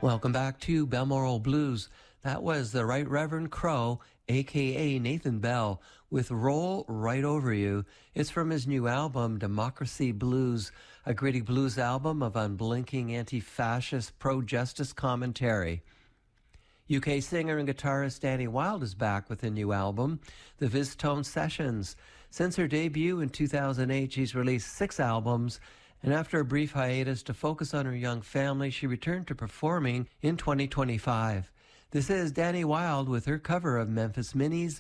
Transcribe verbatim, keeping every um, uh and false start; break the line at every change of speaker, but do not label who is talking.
Welcome back to Balmoral Blues. That was the Right Reverend Crow, a k a. Nathan Bell, with Roll Right Over You. It's from his new album, Democracy Blues, a gritty blues album of unblinking anti-fascist pro-justice commentary. U K singer and guitarist Danny Wilde is back with a new album, The Vistone Sessions. Since her debut in two thousand eight, she's released six albums, and after a brief hiatus to focus on her young family, she returned to performing in twenty twenty-five. This is Danny Wilde with her cover of Memphis Minnie's